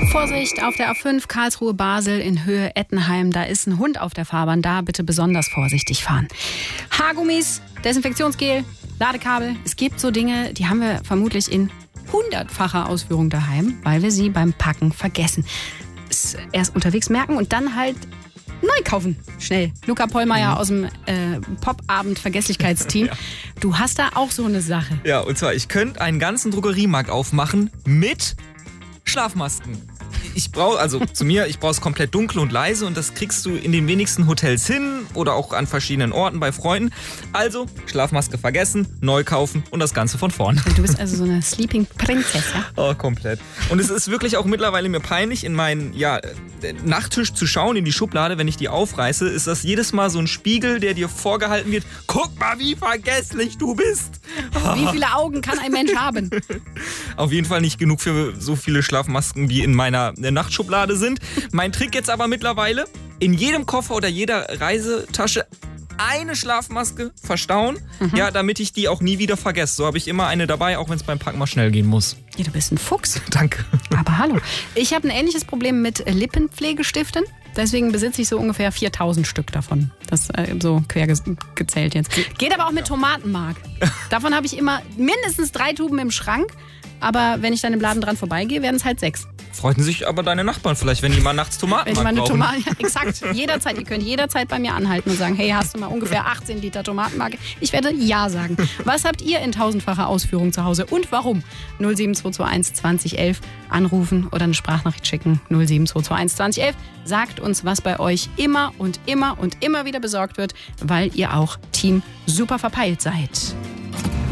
Vorsicht auf der A5 Karlsruhe-Basel in Höhe Ettenheim. Da ist ein Hund auf der Fahrbahn. Da bitte besonders vorsichtig fahren. Haargummis, Desinfektionsgel, Ladekabel. Es gibt so Dinge, die haben wir vermutlich in 100-facher Ausführung daheim, weil wir sie beim Packen vergessen. Erst unterwegs merken und dann halt neu kaufen. Schnell. Luca Pollmeier aus dem Popabend-Vergesslichkeitsteam. Ja. Du hast da auch so eine Sache. Ja, und zwar, ich könnte einen ganzen Drogeriemarkt aufmachen mit Schlafmasken. Ich brauche es komplett dunkel und leise und das kriegst du in den wenigsten Hotels hin oder auch an verschiedenen Orten bei Freunden. Also Schlafmaske vergessen, neu kaufen und das Ganze von vorn. Du bist also so eine Sleeping Princess, ja? Oh, komplett. Und es ist wirklich auch mittlerweile mir peinlich, in meinen Nachttisch zu schauen, in die Schublade, wenn ich die aufreiße, ist das jedes Mal so ein Spiegel, der dir vorgehalten wird. Guck mal, wie vergesslich du bist. Wie viele Augen kann ein Mensch haben? Auf jeden Fall nicht genug für so viele Schlafmasken, wie in meiner Nachtschublade sind. Mein Trick jetzt aber mittlerweile, in jedem Koffer oder jeder Reisetasche eine Schlafmaske verstauen, damit ich die auch nie wieder vergesse. So habe ich immer eine dabei, auch wenn es beim Packen mal schnell gehen muss. Ja, du bist ein Fuchs. Danke. Aber hallo. Ich habe ein ähnliches Problem mit Lippenpflegestiften. Deswegen besitze ich so ungefähr 4000 Stück davon. Das so quer gezählt jetzt. Geht aber auch mit Tomatenmark. Davon habe ich immer mindestens 3 Tuben im Schrank. Aber wenn ich dann im Laden dran vorbeigehe, werden es halt 6. Freuten sich aber deine Nachbarn vielleicht, wenn die mal nachts Tomaten brauchen. Ja, exakt. Jederzeit. Ihr könnt jederzeit bei mir anhalten und sagen, hey, hast du mal ungefähr 18 Liter Tomatenmark? Ich werde ja sagen. Was habt ihr in 1000-facher Ausführung zu Hause und warum? 07221 2011 anrufen oder eine Sprachnachricht schicken. 07221 2011. Sagt uns, was bei euch immer und immer und immer wieder besorgt wird, weil ihr auch Team super verpeilt seid.